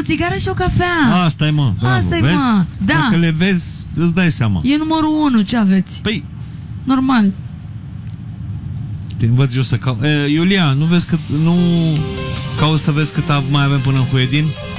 țigară și o cafea. Asta e, mă. Bravo. Asta e, vezi? mă. Da. Dacă le vezi, îți dai seama. E numărul 1, ce aveți? Păi, Normal. te învăț eu să caut. Iulia, nu vezi că nu cauți să vezi cât mai avem până în Huedin?